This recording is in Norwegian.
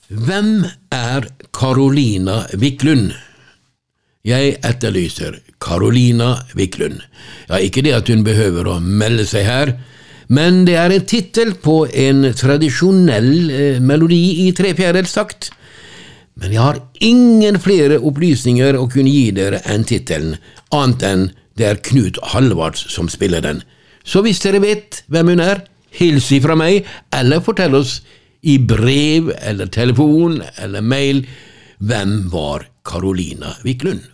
Hvem Carolina Wiklund? Jeg etterlyser Carolina Wiklund. Ja, ikke det at hun behøver å melde seg her, men det en titel på en tradisjonell melodi i 3/4-takt. Men jeg har ingen flere opplysninger å kunne gi dere enn titelen, annet enn det Knut Hallvards som spiller den. Så hvis dere vet hvem hun hils ifra meg, eller fortell oss i brev, eller telefon, eller mail, hvem var Carolina Wiklund?